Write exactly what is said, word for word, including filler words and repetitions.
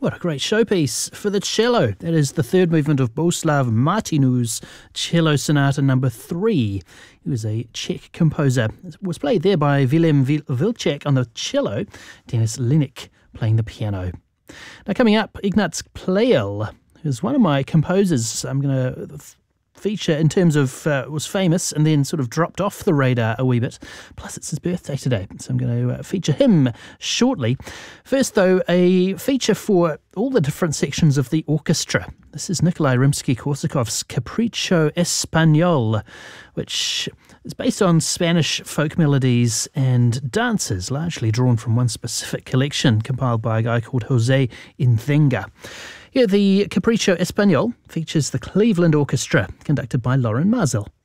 What a great showpiece for the cello. That is the third movement of Bohuslav Martinu's Cello Sonata number three. He was a Czech composer. It was played there by Willem Wilczek on the cello, Denis Linik playing the piano. Now coming up, Ignác Pleyel, who's one of my composers I'm going to feature in terms of uh, was famous and then sort of dropped off the radar a wee bit. Plus it's his birthday today, so I'm going to uh, feature him shortly. First though, a feature for all the different sections of the orchestra. This is Nikolai Rimsky-Korsakov's Capriccio Español, which is based on Spanish folk melodies and dances, largely drawn from one specific collection compiled by a guy called Jose Inzenga. Here, the Capriccio Español features the Cleveland Orchestra, conducted by Loren Maazel.